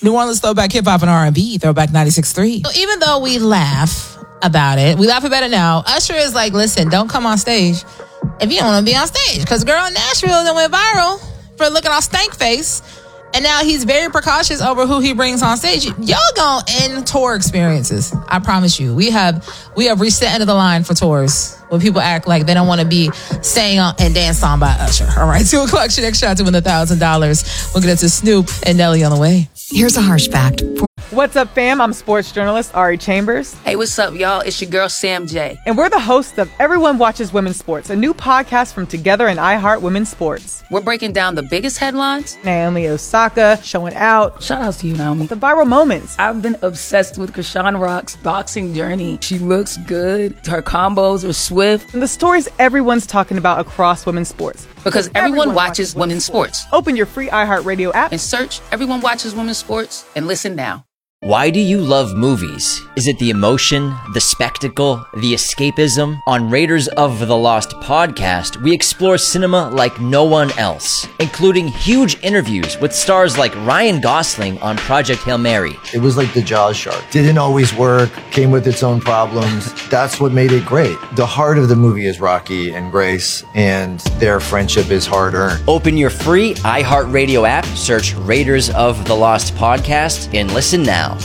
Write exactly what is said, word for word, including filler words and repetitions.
New Orleans throwback hip hop and R and B, Throwback ninety-six point three. So even though we laugh about it, we laugh about it now. Usher is like, listen, don't come on stage if you don't want to be on stage. Because girl in Nashville then went viral for looking all stank face. And now he's very precautious over who he brings on stage. Y'all gonna end tour experiences. I promise you. We have we have reached the end of the line for tours when people act like they don't want to be sang on and danced on by Usher. All right, two o'clock, your next shot to win the one thousand dollars. We'll get into Snoop and Nelly on the way. Here's a harsh fact. What's up, fam? I'm sports journalist Ari Chambers. Hey, what's up, y'all? It's your girl, Sam J. And we're the hosts of Everyone Watches Women's Sports, a new podcast from Together and iHeart Women's Sports. We're breaking down the biggest headlines. Naomi Osaka showing out. Shout out to you, Naomi. The viral moments. I've been obsessed with Krishan Rock's boxing journey. She looks good. Her combos are swift. And the stories everyone's talking about across women's sports. Because everyone, everyone watches, watches women's sports. sports. Open your free iHeartRadio app and search Everyone Watches Women's Sports and listen now. Why do you love movies? Is it the emotion, the spectacle, the escapism? On Raiders of the Lost podcast, we explore cinema like no one else, including huge interviews with stars like Ryan Gosling on Project Hail Mary. It was like the Jaws shark. Didn't always work, came with its own problems. That's what made it great. The heart of the movie is Rocky and Grace, and their friendship is hard-earned. Open your free iHeartRadio app, search Raiders of the Lost podcast, and listen now.